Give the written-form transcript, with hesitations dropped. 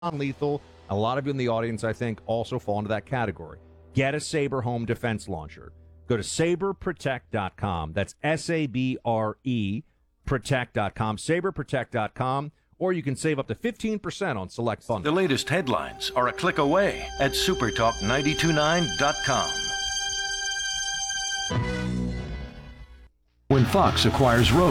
non-lethal. A lot of you in the audience, I think, also fall into that category. Get a Sabre home defense launcher. Go to saberprotect.com. That's SABRE protect.com, saberprotect.com, or you can save up to 15% on select bundles. The latest headlines are a click away at supertalk929.com. When Fox acquires Roku,